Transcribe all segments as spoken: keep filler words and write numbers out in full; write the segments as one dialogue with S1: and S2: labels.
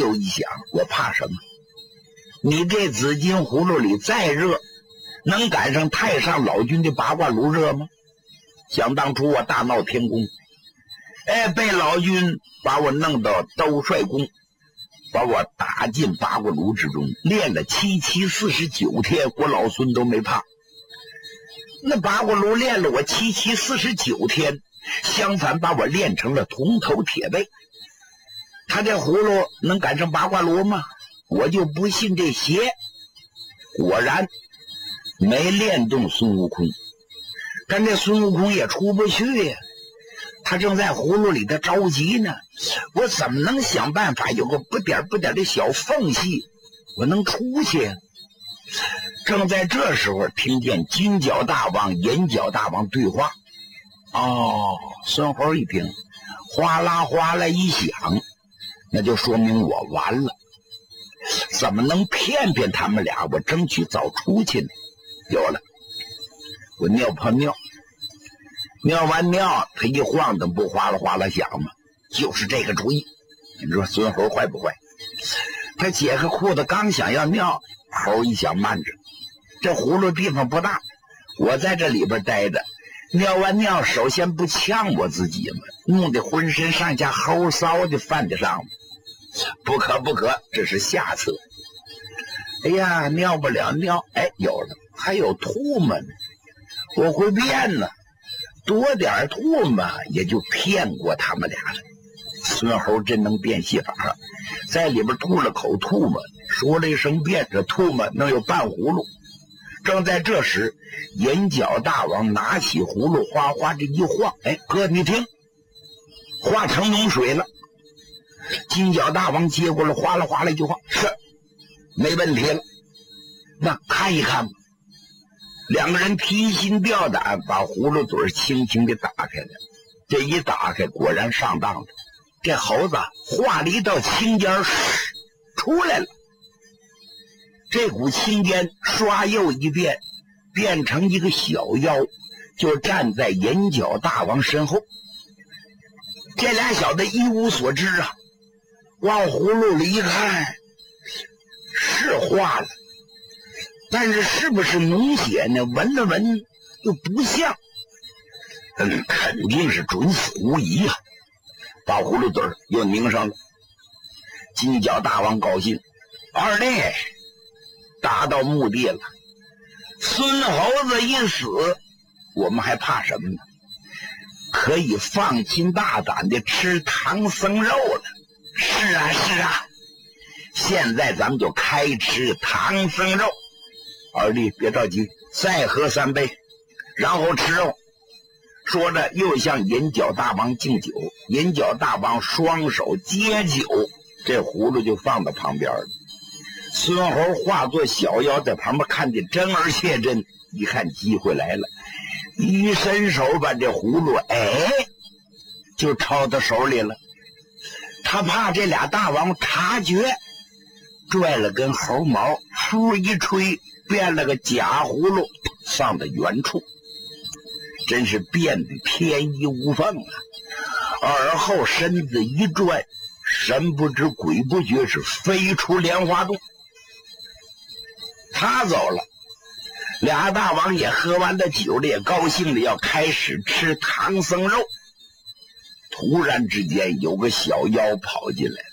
S1: 又一想，我怕什么？你这紫金葫芦里再热，能赶上太上老君的八卦炉热吗？想当初我大闹天宫，哎，被老君把我弄到兜率宫，把我打进八卦炉之中，练了七七四十九天，我老孙都没怕。那八卦炉练了我七七四十九天，相反把我练成了铜头铁背。他这葫芦能赶上八卦炉吗？我就不信这邪。果然没练动孙悟空，但这孙悟空也出不去呀。他正在葫芦里头着急呢，我怎么能想办法有个不点不点的小缝隙，我能出去呀？正在这时候，听见金角大王、银角大王对话。哦，孙猴一听，哗啦哗啦一响，那就说明我完了。怎么能骗骗他们俩，我争取早出去呢？有了，我尿泡尿，尿完尿，他一晃荡不哗啦哗啦响吗？就是这个主意。你说孙猴坏不坏？他解开裤子刚想要尿，猴一想，慢着，这葫芦地方不大，我在这里边待着，尿完尿首先不呛我自己吗？弄得浑身上下齁骚的犯得上吗？不可不可，这是下策。哎呀，尿不了尿，哎，有了，还有唾沫呢，我会变呢，多点唾沫也就骗过他们俩了。孙猴真能变戏法，在里边吐了口唾沫，说了一声变，这唾沫能有半葫芦。正在这时，银角大王拿起葫芦，哗哗这一晃，哎，哥你听，化成脓水了。金角大王接过了，哗啦哗啦一句话，是没问题了，那看一看吧。两个人提心吊胆，把葫芦嘴轻轻地打开了。这一打开，果然上当了，这猴子化了一道青烟出来了。这股青烟刷又一变，变成一个小妖，就站在银角大王身后。这俩小子一无所知啊，往葫芦里一看，是化了，但是是不是脓血呢？闻了闻又不像，嗯，肯定是准死无疑啊！把葫芦嘴又拧上了。金角大王高兴，二弟达到目的了。孙猴子一死，我们还怕什么呢？可以放心大胆的吃唐僧肉了。是啊是啊，现在咱们就开吃唐僧肉。二弟别着急，再喝三杯，然后吃肉。说着又向银角大王敬酒，银角大王双手接酒，这葫芦就放到旁边了。孙猴化作小妖在旁边看见真而且真，一看机会来了，一伸手把这葫芦哎就抄到手里了。他怕这俩大王察觉，拽了根猴毛，呼一吹，变了个假葫芦放在原处，真是变得天衣无缝啊！而后身子一转，神不知鬼不觉，是飞出莲花洞。他走了，俩大王也喝完了酒了，也高兴的要开始吃唐僧肉。突然之间有个小妖跑进来了，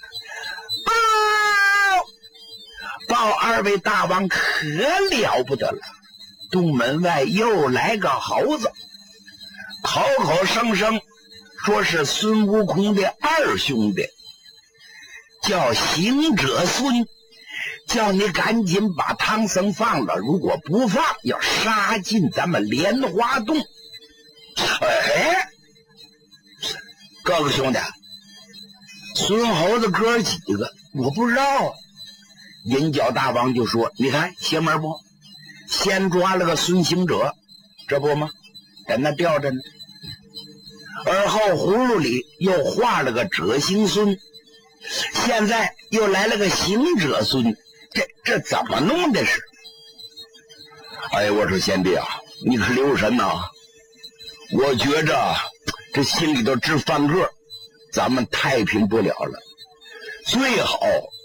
S1: 报报二位大王可了不得了，洞门外又来个猴子，口口声声说是孙悟空的二兄弟，叫行者孙，叫你赶紧把唐僧放了，如果不放要杀进咱们莲花洞。哎，各个兄弟，孙猴子哥几个我不知道。银角大王就说，你看邪门不，先抓了个孙行者，这不吗，在那吊着呢，而后葫芦里又画了个者行孙，现在又来了个行者孙，这这怎么弄的是？哎，我说贤弟啊，你可留神呐！我觉着这心里头直翻个，咱们太平不了了，最好